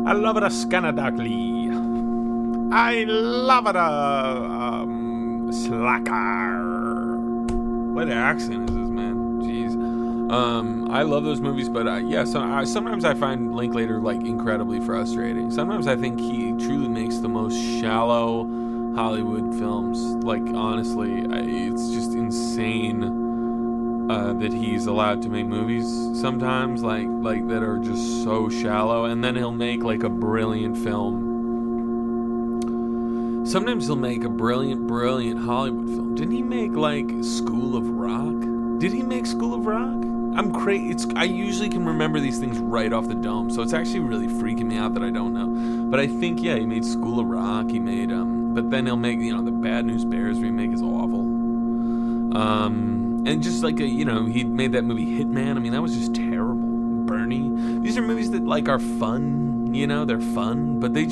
I love it a Scanadagly. I love it a Slacker. What accent is this, man? Jeez. I love those movies, but sometimes I find Linklater like incredibly frustrating. Sometimes I think he truly makes the most shallow Hollywood films. Like, honestly, it's just insane that he's allowed to make movies sometimes like that are just so shallow, and then he'll make like a brilliant film. Sometimes he'll make a brilliant Hollywood film. Didn't he make like School of Rock? Did he make School of Rock? I'm crazy. I usually can remember these things right off the dome, so it's actually really freaking me out that I don't know. But I think, yeah, he made School of Rock. He made but then he'll make, the Bad News Bears remake is awful. And just like he made that movie Hitman. I mean, that was just terrible. Bernie. These are movies that like are fun. They're fun, but they